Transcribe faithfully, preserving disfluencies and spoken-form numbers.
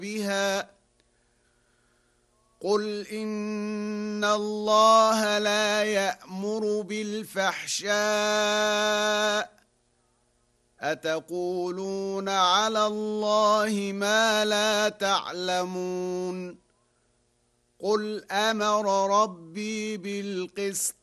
بها قل إن الله لا يأمر بالفحشاء أتقولون على الله ما لا تعلمون قل أمر ربي بالقسط